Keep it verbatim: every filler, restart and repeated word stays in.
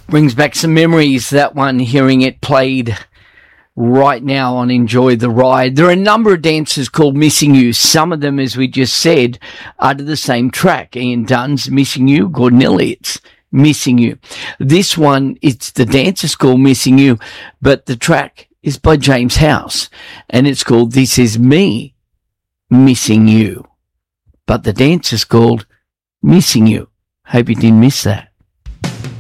Brings back some memories, that one, hearing it played right now on Enjoy the Ride. There are a number of dances called Missing You. Some of them, as we just said, are to the same track. Ian Dunn's Missing You, Gordon Elliott's Missing You. This one, it's the dance is called Missing You, but the track is by James House, and it's called This Is Me Missing You. But the dance is called Missing You. Hope you didn't miss that.